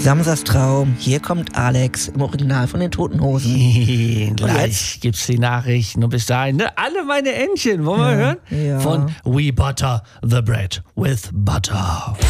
Samstagstraum, hier kommt Alex im Original von den Toten Hosen. Gleich gibt's die Nachrichten und bis dahin, ne? Alle meine Entchen, wollen wir hören? Ja. Von We Butter the Bread with Butter.